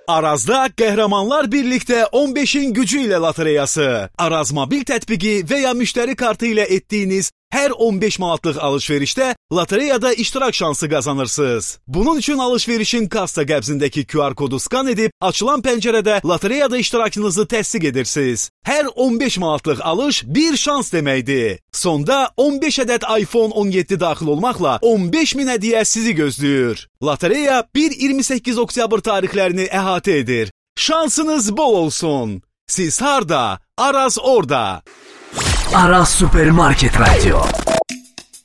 Arazda Qəhrəmanlar birlikdə 15-in gücü ilə lotereyası. Araz mobil tətbiqi və ya müştəri kartı ilə etdiyiniz hər 15 manatlıq alış-verişdə lotereyada iştirak şansı qazanırsınız. Bunun üçün alış-verişin kassa qəbzindəki QR kodu skan edib, açılan pəncərədə lotereyada iştirakınızı təsdiq edirsiniz. Hər 15 manatlıq alış bir şans deməkdir. Sonda 15 ədəd iPhone 17 daxil olmaqla 15 min hədiyyə sizi gözləyir. Lotereya 1-28 oktyabr tarixlərini əhatə edir. Şansınız bol olsun. Siz harda? Araz orada. Aras Supermarket Radio.